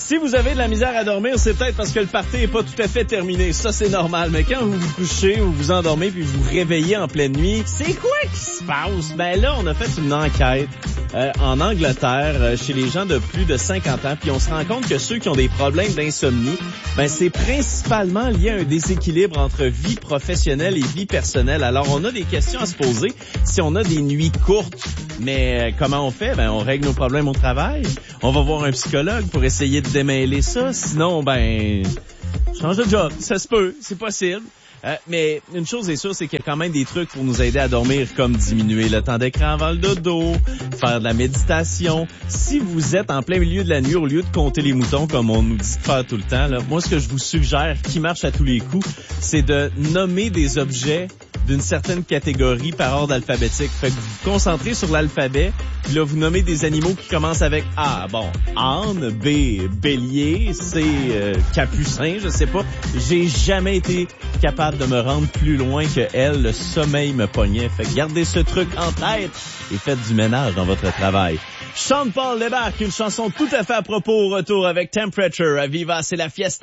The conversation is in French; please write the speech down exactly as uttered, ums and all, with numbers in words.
Si vous avez de la misère à dormir, c'est peut-être parce que le party est pas tout à fait terminé. Ça, c'est normal. Mais quand vous vous couchez ou vous endormez puis vous vous réveillez en pleine nuit, c'est quoi qui se passe? Ben là, on a fait une enquête euh, en Angleterre euh, chez les gens de plus de cinquante ans, puis on se rend compte que ceux qui ont des problèmes d'insomnie, ben c'est principalement lié à un déséquilibre entre vie professionnelle et vie personnelle. Alors, on a des questions à se poser. Si on a des nuits courtes, mais euh, comment on fait? Ben, on règle nos problèmes au travail. On va voir un psychologue pour essayer de démêler ça. Sinon, ben, change de job. Ça se peut. C'est possible. Euh, mais une chose est sûre, c'est qu'il y a quand même des trucs pour nous aider à dormir, comme diminuer le temps d'écran avant le dodo, faire de la méditation. Si vous êtes en plein milieu de la nuit, au lieu de compter les moutons, comme on nous dit de faire tout le temps, là, moi, ce que je vous suggère, qui marche à tous les coups, c'est de nommer des objets d'une certaine catégorie par ordre alphabétique. Fait que vous vous concentrez sur l'alphabet, puis là, vous nommez des animaux qui commencent avec A. Bon, âne, B, bélier, C, euh, capucin, je sais pas. J'ai jamais été capable de me rendre plus loin que elle. Le sommeil me pognait. Fait que gardez ce truc en tête et faites du ménage dans votre travail. Sean Paul débarque, une chanson tout à fait à propos au retour avec Temperature à Viva, c'est la fiesta.